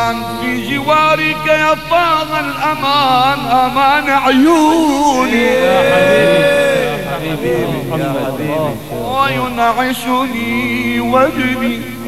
في جوارك يفاض الأمان، أمان عيوني يا حبيبي وينعشني وجدي